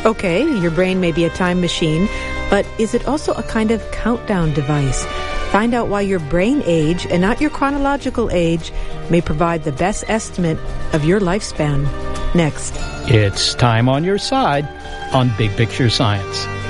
Okay, your brain may be a time machine, but is it also a kind of countdown device? Find out why your brain age and not your chronological age may provide the best estimate of your lifespan. Next. It's Time on Your Side on Big Picture Science.